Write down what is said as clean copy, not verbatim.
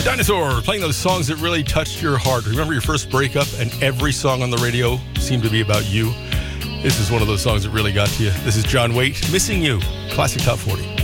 Dinosaur, playing those songs that really touched your heart. Remember your first breakup and every song on the radio seemed to be about you? This is one of those songs that really got to you. This is John Waite, Missing You, Classic Top 40.